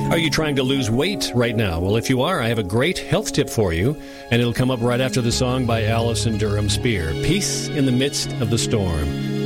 Are you trying to lose weight right now? Well, if you are, I have a great health tip for you, and it'll come up right after the song by Allison Durham Spear, Peace in the Midst of the Storm.